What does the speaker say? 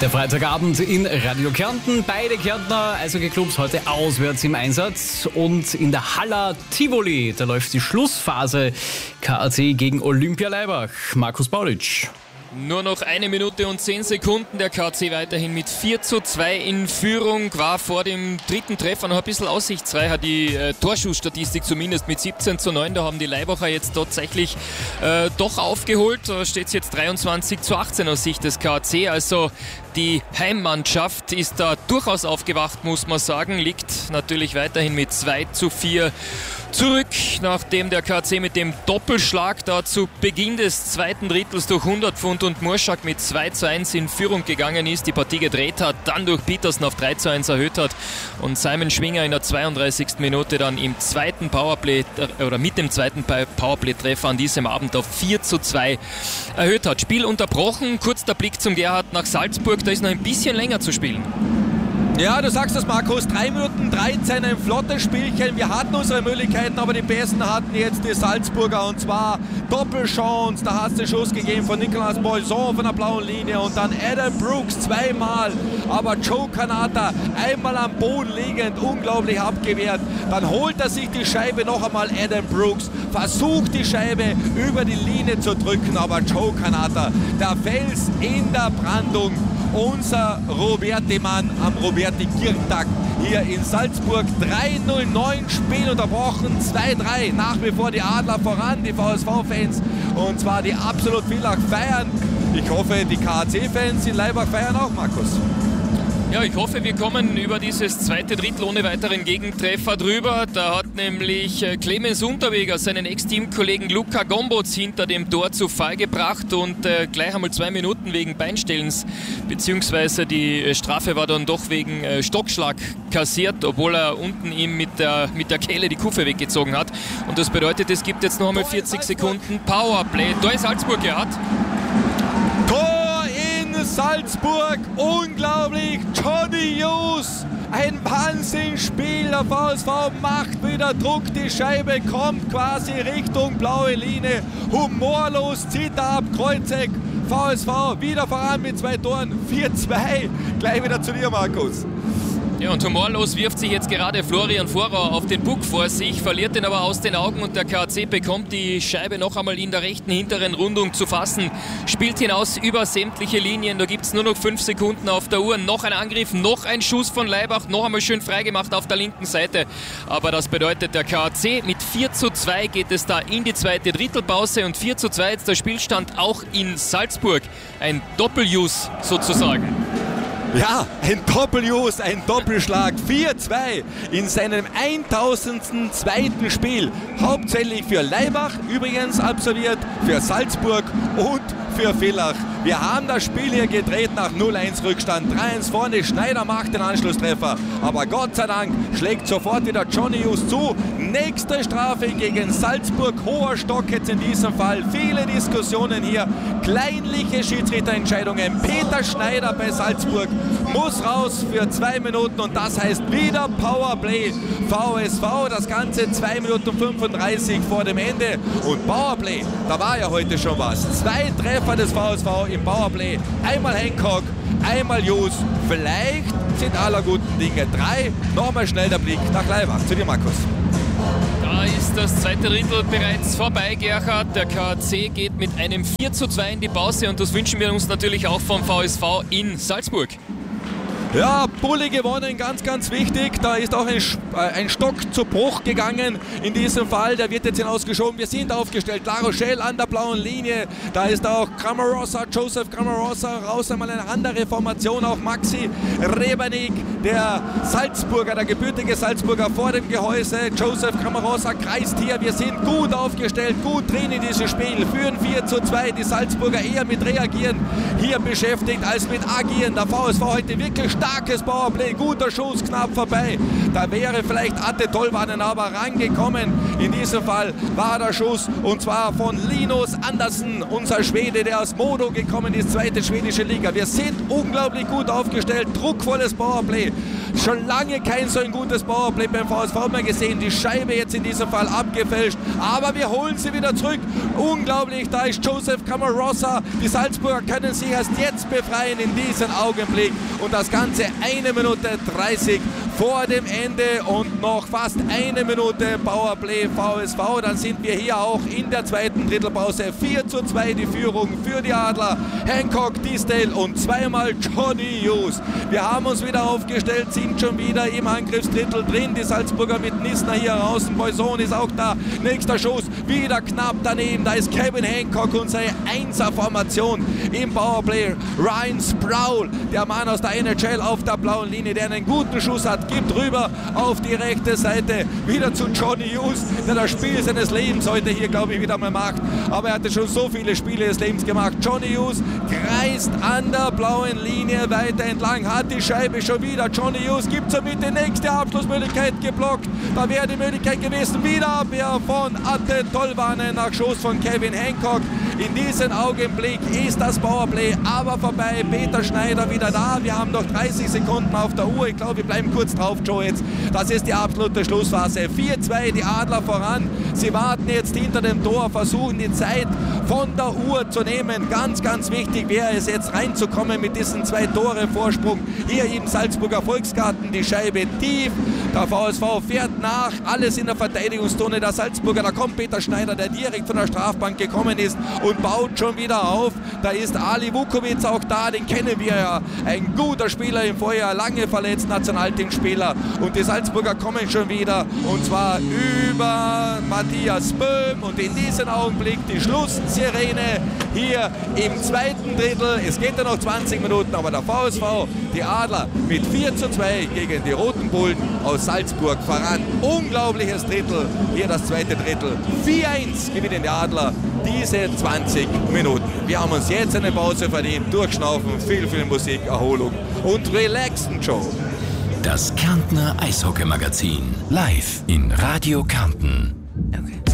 Der Freitagabend in Radio Kärnten. Beide Kärntner Eishockey-Clubs heute auswärts im Einsatz. Und in der Haller Tivoli, da läuft die Schlussphase. KAC gegen Olympia Laibach. Markus Bauditsch. Nur noch 1 Minute und 10 Sekunden. Der KAC weiterhin mit 4:2 in Führung. War vor dem dritten Treffer noch ein bisschen aussichtsreicher. Die Torschussstatistik zumindest mit 17:9. Da haben die Laibacher jetzt tatsächlich doch aufgeholt. Da steht es jetzt 23:18 aus Sicht des KAC. Also die Heimmannschaft ist da durchaus aufgewacht, muss man sagen. Liegt natürlich weiterhin mit 2:4 zurück, nachdem der KAC mit dem Doppelschlag da zu Beginn des zweiten Drittels durch Hundertpfund und Murschak mit 2:1 in Führung gegangen ist, die Partie gedreht hat, dann durch Petersen auf 3:1 erhöht hat und Simon Schwinger in der 32. Minute dann im zweiten Powerplay oder mit dem zweiten Powerplay-Treffer an diesem Abend auf 4:2 erhöht hat. Spiel unterbrochen, kurz der Blick zum Gerhard nach Salzburg, da ist noch ein bisschen länger zu spielen. Ja, du sagst das, Markus, 3 Minuten 13, ein flottes Spielchen. Wir hatten unsere Möglichkeiten, aber die Besten hatten jetzt die Salzburger, und zwar Doppelchance. Da hat es den Schuss gegeben von Nicolas Boison von der blauen Linie und dann Adam Brooks zweimal. Aber Joe Kanata einmal am Boden liegend, unglaublich abgewehrt. Dann holt er sich die Scheibe noch einmal, Adam Brooks, versucht die Scheibe über die Linie zu drücken, aber Joe Kanata, der Fels in der Brandung. Unser Roberti-Mann am Roberti-Kirchtag hier in Salzburg. 3:09, Spiel unterbrochen, 2:3. Nach wie vor die Adler voran, die VSV-Fans. Und zwar die absolut Villach feiern. Ich hoffe, die KAC-Fans in Laibach feiern auch, Markus. Ja, ich hoffe, wir kommen über dieses zweite Drittel ohne weiteren Gegentreffer drüber. Da hat nämlich Clemens Unterweger seinen Ex-Teamkollegen Luka Gomboz hinter dem Tor zu Fall gebracht und gleich einmal 2 Minuten wegen Beinstellens, beziehungsweise die Strafe war dann doch wegen Stockschlag kassiert, obwohl er unten ihm mit der Kehle die Kufe weggezogen hat. Und das bedeutet, es gibt jetzt noch einmal 40 Sekunden Powerplay. Da ist Salzburg, Gerhard. Salzburg, unglaublich, Johnny Hughes, ein Wahnsinnsspiel, der VSV macht wieder Druck, die Scheibe kommt quasi Richtung blaue Linie, humorlos zieht er ab, Kreuzeck, VSV wieder voran mit 2 Toren, 4:2, gleich wieder zu dir, Markus. Ja, und humorlos wirft sich jetzt gerade Florian Vorauer auf den Puck vor sich, verliert den aber aus den Augen und der KAC bekommt die Scheibe noch einmal in der rechten hinteren Rundung zu fassen, spielt hinaus über sämtliche Linien, da gibt es nur noch 5 Sekunden auf der Uhr, noch ein Angriff, noch ein Schuss von Laibach, noch einmal schön freigemacht auf der linken Seite, aber das bedeutet, der KAC mit 4:2 geht es da in die zweite Drittelpause und 4:2 jetzt der Spielstand auch in Salzburg, ein Doppeljuice sozusagen. Ja, ein Doppeljuice, ein Doppelschlag, 4:2 in seinem 1002. Spiel. Hauptsächlich für Laibach übrigens absolviert, für Salzburg und für Villach. Wir haben das Spiel hier gedreht nach 0:1 Rückstand. 3:1 vorne, Schneider macht den Anschlusstreffer. Aber Gott sei Dank schlägt sofort wieder Johnny Hughes zu. Nächste Strafe gegen Salzburg, hoher Stock jetzt in diesem Fall. Viele Diskussionen hier, kleinliche Schiedsrichterentscheidungen. Peter Schneider bei Salzburg muss raus für 2 Minuten und das heißt wieder Powerplay. VSV, das Ganze 2 Minuten 35 vor dem Ende. Und Powerplay, da war ja heute schon was. 2 Treffer des VSV im Powerplay. Einmal Hancock, einmal Hughes. Vielleicht sind aller guten Dinge 3. Nochmal schnell der Blick nach Laibach. Zu dir, Markus. Da ist das zweite Drittel bereits vorbei, Gerhard. Der KAC geht mit einem 4:2 in die Pause und das wünschen wir uns natürlich auch vom VSV in Salzburg. Ja, Bulli gewonnen, ganz, ganz wichtig. Da ist auch ein Stock zu Bruch gegangen in diesem Fall. Der wird jetzt hinausgeschoben. Wir sind aufgestellt. La Rochelle an der blauen Linie. Da ist auch Cramarossa, Joseph Cramarossa. Raus einmal eine andere Formation. Auch Maxi Rebernik, der Salzburger, der gebürtige Salzburger vor dem Gehäuse. Joseph Cramarossa kreist hier. Wir sind gut aufgestellt, gut drin in dieses Spiel. Führen 4:2. Die Salzburger eher mit Reagieren hier beschäftigt als mit Agieren. Der VSV heute wirklich starkes Powerplay, guter Schuss, knapp vorbei. Da wäre vielleicht Atte Tolvanen aber rangekommen. In diesem Fall war der Schuss und zwar von Linus Andersson, unser Schwede, der aus Modo gekommen ist, zweite schwedische Liga. Wir sind unglaublich gut aufgestellt, druckvolles Powerplay. Schon lange kein so ein gutes Powerplay beim VSV mehr gesehen. Die Scheibe jetzt in diesem Fall abgefälscht, aber wir holen sie wieder zurück. Unglaublich, da ist Joseph Camarosa. Die Salzburger können sich erst jetzt befreien in diesem Augenblick und das Ganze 1 Minute 30 vor dem Ende und noch fast 1 Minute Powerplay VSV. Dann sind wir hier auch in der zweiten Drittelpause. 4:2 die Führung für die Adler. Hancock, Tisdale und zweimal Johnny Hughes. Wir haben uns wieder aufgestellt, sind schon wieder im Angriffsdrittel drin. Die Salzburger mit Nissner hier draußen. Poisson ist auch da. Nächster Schuss, wieder knapp daneben. Da ist Kevin Hancock, unsere Einser-Formation im Powerplay. Ryan Sproul, der Mann aus der NHL auf der blauen Linie, der einen guten Schuss hat, gibt rüber auf die rechte Seite. Wieder zu Johnny Hughes, der das Spiel seines Lebens heute hier, glaube ich, wieder mal macht. Aber er hatte schon so viele Spiele des Lebens gemacht. Johnny Hughes kreist an der blauen Linie weiter entlang, hat die Scheibe schon wieder. Johnny Hughes gibt somit die nächste Abschlussmöglichkeit geblockt. Da wäre die Möglichkeit gewesen, wieder Abwehr von Atte Tolvanen nach Schuss von Kevin Hancock. In diesem Augenblick ist das Powerplay aber vorbei. Peter Schneider wieder da. Wir haben noch 30 Sekunden auf der Uhr. Ich glaube, wir bleiben kurz drauf, Joe, jetzt. Das ist die absolute Schlussphase. 4:2, die Adler voran. Sie warten jetzt hinter dem Tor, versuchen die Zeit von der Uhr zu nehmen. Ganz, ganz wichtig wäre es jetzt reinzukommen mit diesen 2 Tore Vorsprung. Hier im Salzburger Volksgarten die Scheibe tief. Der VSV fährt nach. Alles in der Verteidigungszone der Salzburger. Da kommt Peter Schneider, der direkt von der Strafbank gekommen ist und baut schon wieder auf. Da ist Ali Vukovic auch da. Den kennen wir ja. Ein guter Spieler im Vorjahr. Lange verletzt, Nationalteamspieler. Und die Salzburger kommen schon wieder. Und zwar über Matthias Böhm. Und in diesem Augenblick die Schlusssirene hier im zweiten Drittel. Es geht ja noch 20 Minuten, aber der VSV, die Adler mit 4:2 gegen die Roten Bullen aus Salzburg voran. Unglaubliches Drittel. Hier das zweite Drittel. 4:1 gewinnen die Adler diese 20 Minuten. Wir haben uns jetzt eine Pause verdient. Durchschnaufen, viel Musik, Erholung und relaxen, Joe. Das Kärntner Eishockey-Magazin live in Radio Kärnten. Okay.